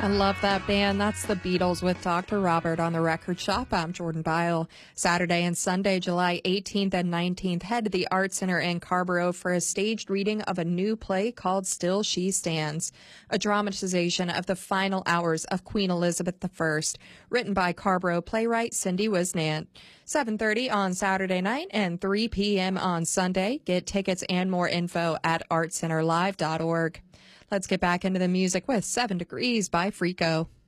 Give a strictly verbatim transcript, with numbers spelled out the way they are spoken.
I love that band. That's the Beatles with Doctor Robert on the Record Shop. I'm Jordan Byle. Saturday and Sunday, July eighteenth and nineteenth, head to the Art Center in Carborough for a staged reading of a new play called Still She Stands, a dramatization of the final hours of Queen Elizabeth the First, written by Carborough playwright Cindy Wisnant. seven thirty on Saturday night and three p.m. on Sunday. Get tickets and more info at art center live dot org. Let's get back into the music with Seven Degrees by Freako.